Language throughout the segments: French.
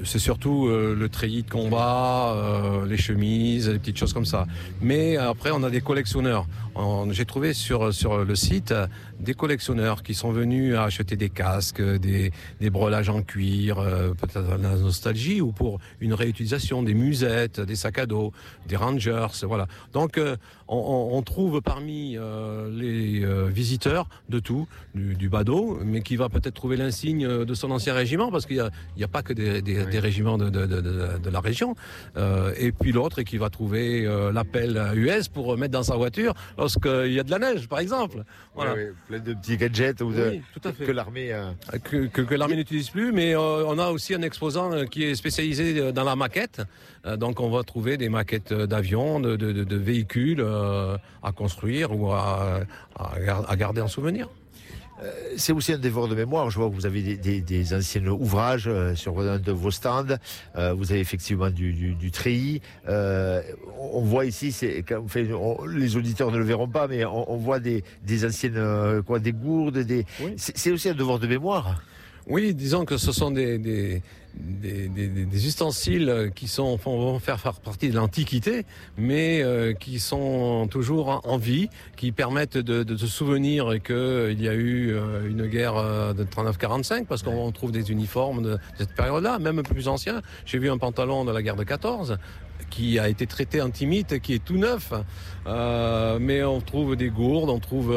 c'est surtout le treillis de combat, les chemises, les petites choses comme ça. Mais après, on a des collectionneurs. J'ai trouvé sur le site des collectionneurs qui sont venus à acheter des casques, des brelages en cuir, peut-être la nostalgie ou pour une réutilisation, des musettes, des sacs à dos, des Rangers, voilà. Donc on trouve parmi les visiteurs de tout, du badaud, mais qui va peut-être trouver l'insigne de son ancien régiment, parce qu'il n'y a pas que des régiments de la région, et puis l'autre qui va trouver l'appel US pour mettre dans sa voiture lorsqu'il y a de la neige, par exemple. Voilà. Oui, plein de petits gadgets tout à fait. que l'armée que l'armée n'utilise plus, mais on a aussi un exposant qui est spécialisé dans la maquette. Donc on va trouver des maquettes d'avions, de véhicules à construire ou à garder en souvenir. C'est aussi un dévore de mémoire. Je vois que vous avez des anciens ouvrages sur un de vos stands. Vous avez effectivement du treillis. On voit ici, les auditeurs ne le verront pas, mais on voit des anciennes des gourdes. Oui. C'est aussi un devoir de mémoire. Oui, disons que ce sont des ustensiles qui vont faire partie de l'Antiquité, mais qui sont toujours en vie, qui permettent de se souvenir qu'il y a eu une guerre de 39-45, parce qu'on trouve des uniformes de cette période-là, même un peu plus anciens. J'ai vu un pantalon de la guerre de 14 qui a été traité antimite, qui est tout neuf, mais on trouve des gourdes, on trouve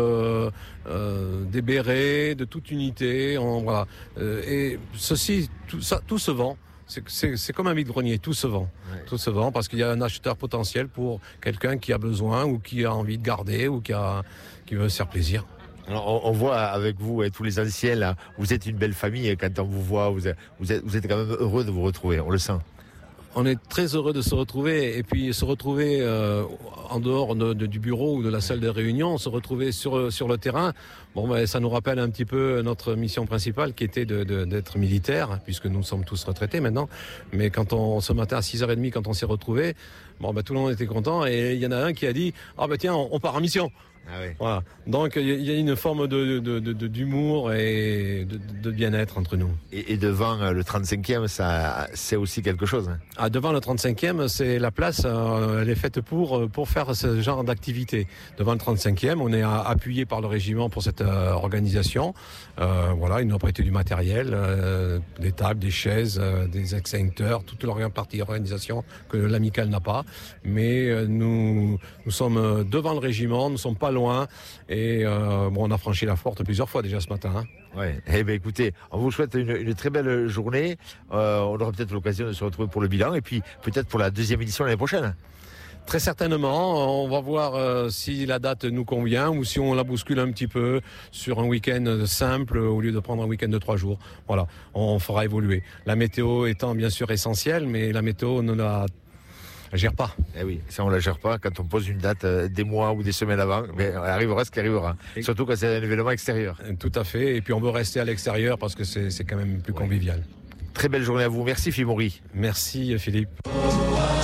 des bérets de toute unité, voilà. Et ceci, tout se vend. C'est comme un vide-grenier, tout se vend. Ouais. Tout se vend parce qu'il y a un acheteur potentiel pour quelqu'un qui a besoin ou qui a envie de garder ou qui veut se faire plaisir. Alors on voit avec vous et tous les anciens là, vous êtes une belle famille et quand on vous voit, vous êtes quand même heureux de vous retrouver, on le sent. On est très heureux de se retrouver et puis se retrouver en dehors du bureau ou de la salle de réunion, se retrouver sur le terrain. Bon, ça nous rappelle un petit peu notre mission principale qui était d'être militaire, puisque nous sommes tous retraités maintenant. Mais ce matin à 6h30, quand on s'est retrouvés, tout le monde était content et il y en a un qui a dit « Ah tiens, on part en mission ». Ah oui. Voilà. Donc il y a une forme d'humour et de bien-être entre nous. Et devant le 35e, ça, c'est aussi quelque chose. Hein. Ah, devant le 35e, c'est la place, elle est faite pour faire ce genre d'activité. Devant le 35e, on est appuyé par le régiment pour cette organisation. Voilà, ils nous ont prêté du matériel, des tables, des chaises, des extincteurs, toute leur partie organisation que l'amicale n'a pas. Mais nous sommes devant le régiment, nous ne sommes pas loin et on a franchi la porte plusieurs fois déjà ce matin. Hein. Ouais. Écoutez, on vous souhaite une très belle journée. On aura peut-être l'occasion de se retrouver pour le bilan et puis peut-être pour la deuxième édition l'année prochaine. Très certainement, on va voir si la date nous convient ou si on la bouscule un petit peu sur un week-end simple au lieu de prendre un week-end de 3 jours. Voilà, on fera évoluer. La météo étant bien sûr essentielle, mais la météo ne la gère pas. Eh oui, ça on la gère pas quand on pose une date des mois ou des semaines avant, mais elle arrivera ce qui arrivera. Surtout quand c'est un événement extérieur. Tout à fait, et puis on veut rester à l'extérieur parce que c'est quand même plus convivial. Très belle journée à vous, merci Philippe Maury. Merci Philippe.